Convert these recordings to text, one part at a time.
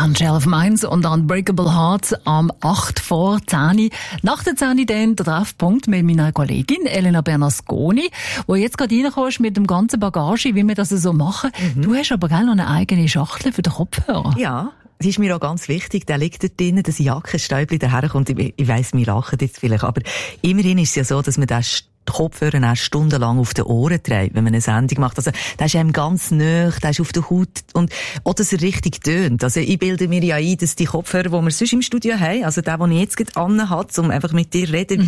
Angel of Minds und Unbreakable Hearts am 8 vor 10. Nach der 10 dann der Treffpunkt mit meiner Kollegin Elena Bernasconi, wo jetzt gerade reinkommst mit dem ganzen Bagage, wie wir das so machen. Du hast aber noch eine eigene Schachtel für den Kopfhörer. Ja. Das ist mir auch ganz wichtig, der liegt dort drin, das Jackenstäubchen daherkommt. Ich weiss, wir lachen jetzt vielleicht, aber immerhin ist es ja so, dass man den Kopfhörer erst stundenlang auf den Ohren trägt, wenn man eine Sendung macht. Also, der ist einem ganz nahe, der ist auf der Haut und auch, dass er richtig tönt. Also, ich bilde mir ja ein, dass die Kopfhörer, die wir sonst im Studio haben, also der, den ich jetzt gerade anhabe, um einfach mit dir reden,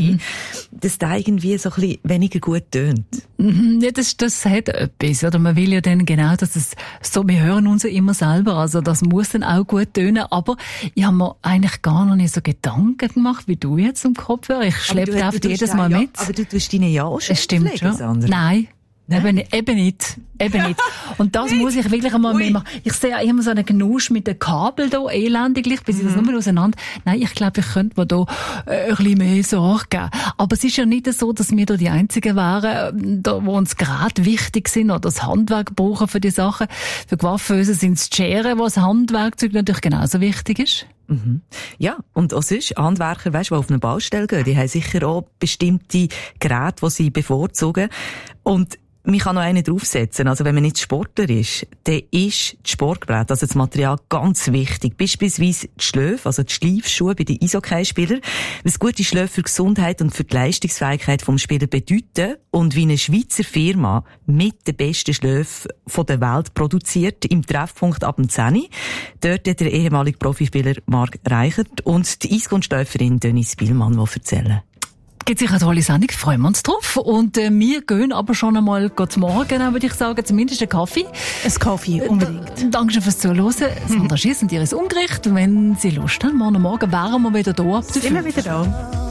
dass der irgendwie so ein bisschen weniger gut tönt. Ja, das hat etwas, oder? Man will ja dann genau, dass es so, wir hören uns ja immer selber, also das muss dann auch gut tönen, aber ich habe mir eigentlich gar noch nicht so Gedanken gemacht, wie du jetzt im Kopfhörer. Ich schleppe oft jedes Mal mit. Aber du tust deine ja auch schon. Es stimmt schon. Sandra. Nein. Eben nicht. Und das muss ich wirklich einmal mehr machen. Ich sehe immer so einen Genusch mit den Kabel da, elendiglich, bis ich das nur auseinander. Nein, ich glaube, ich könnte mir da ein bisschen mehr Sorge geben. Aber es ist ja nicht so, dass wir da die Einzigen wären, da, wo uns gerade wichtig sind oder das Handwerk brauchen für die Sachen. Für Coiffeuse sind es die Scheren, wo das Handwerkzeug natürlich genauso wichtig ist. Ja, und auch sonst, Handwerker, weisst, die auf eine Baustelle gehen, die haben sicher auch bestimmte Geräte, die sie bevorzugen. Und man kann noch einen draufsetzen. Also wenn man nicht Sportler ist, dann ist das Sportbrett, also das Material, ganz wichtig. Beispielsweise die Schläfe, also die Schleifschuhe bei den Eishockeyspielern. Was gute Schläfe für Gesundheit und für die Leistungsfähigkeit vom Spieler bedeuten und wie eine Schweizer Firma mit den besten Schläfen der Welt produziert, im Treffpunkt ab dem 10. Dort hat der ehemalige Profispieler Marc Reichert und die Eiskunstläuferin Denise Spielmann, die erzählen. Gibt sicher eine tolle Sendung, freuen wir uns drauf. Und wir gehen aber schon einmal zum Morgen, würde ich sagen, zumindest einen Kaffee. Ein Kaffee, unbedingt. Dankeschön fürs Zuhören. Sandra Schiess und Iris Ungericht. Wenn Sie Lust haben, morgen wären wir wieder da. Sind wir wieder da.